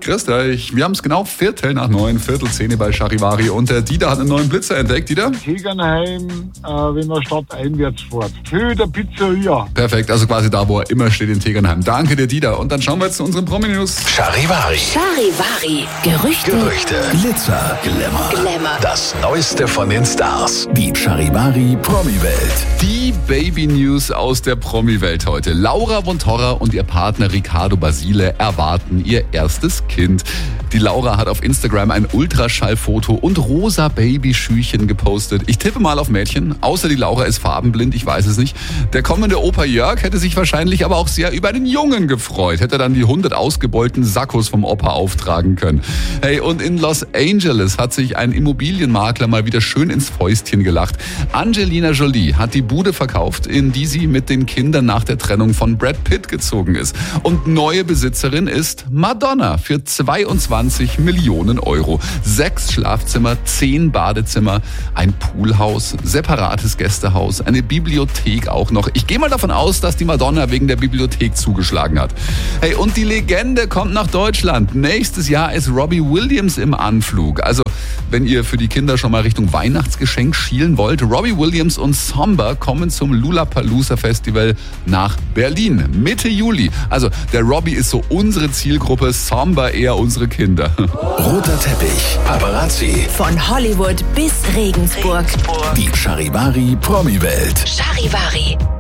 grüßt euch. Wir haben es genau 8:15, 8:10 bei Charivari und der Dieter hat einen neuen Blitzer entdeckt. Dieter? Tegernheim, wenn man stadteinwärts fährt. Für der Pizzeria. Perfekt, also quasi da, wo er immer steht in Tegernheim. Danke dir, Dieter. Und dann schauen wir jetzt zu unseren Promi-News. Charivari. Gerüchte. Glitzer. Glamour. Das Neueste von den Stars. Die Charivari Promi-Welt. Die Baby-News aus der Promi-Welt heute. Laura von Torra und ihr Partner Riccardo Basile erwarten ihr erstes Kind. Die Laura hat auf Instagram ein Ultraschallfoto und rosa Babyschüchen gepostet. Ich tippe mal auf Mädchen, außer die Laura ist farbenblind, ich weiß es nicht. Der kommende Opa Jörg hätte sich wahrscheinlich aber auch sehr über einen Jungen gefreut. Hätte dann die 100 ausgebeulten Sakkos vom Opa auftragen können. Hey, und in Los Angeles hat sich ein Immobilienmakler mal wieder schön ins Fäustchen gelacht. Angelina Jolie hat die Bude verkauft, in die sie mit den Kindern nach der Trennung von Brad Pitt gezogen ist. Und neue Besitzerin ist Madonna für 22 Millionen Euro. 6 Schlafzimmer, 10 Badezimmer, ein Poolhaus, separates Gästehaus, eine Bibliothek auch noch. Ich gehe mal davon aus, dass die Madonna wegen der Bibliothek zugeschlagen hat. Hey, und die Legende kommt nach Deutschland. Nächstes Jahr ist Robbie Williams im Anflug. Also, wenn ihr für die Kinder schon mal Richtung Weihnachtsgeschenk schielen wollt, Robbie Williams und Somber kommen zum Lollapalooza Festival nach Berlin Mitte Juli. Also der Robbie ist so unsere Zielgruppe, Somber eher unsere Kinder. Roter Teppich. Paparazzi. Von Hollywood bis Regensburg. Die Charivari Promi-Welt. Charivari.